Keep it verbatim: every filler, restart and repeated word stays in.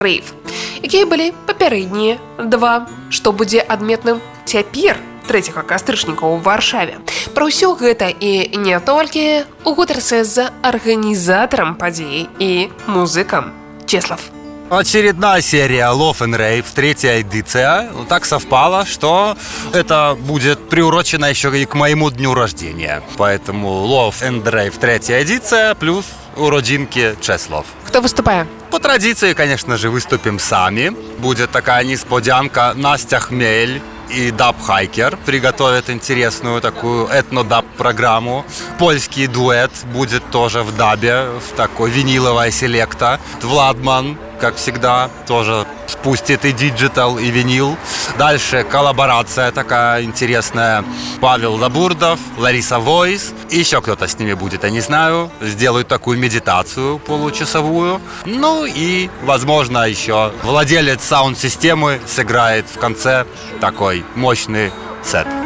Rave. Якія былі папярэднія два, што будзе адметным цяпер, трэцяга кастрычніка ў Варшаве. Пра ўсё гэта і не толькі у гутарцы з арганізатарам падзеі і музыкам. Чеслав. Очередная серия Love and Rave, третья эдиция. Так совпало, что это будет приурочено еще и к моему дню рождения. Поэтому Love and Rave, третья эдиция, плюс уродинки Чеслав. Кто выступает? По традиции, конечно же, выступим сами. Будет такая несподянка. Настя Хмель и Даб-хайкер приготовят интересную такую этно-даб-программу. Польский дуэт будет тоже в дабе, в такой виниловой селекта. Владман, как всегда, тоже спустит и диджитал, и винил. Дальше коллаборация такая интересная. Павел Лабурдов, Лариса Войс. И еще кто-то с ними будет, я не знаю. Сделают такую медитацию получасовую. Ну и, возможно, еще владелец саунд-системы сыграет в конце такой мощный сет.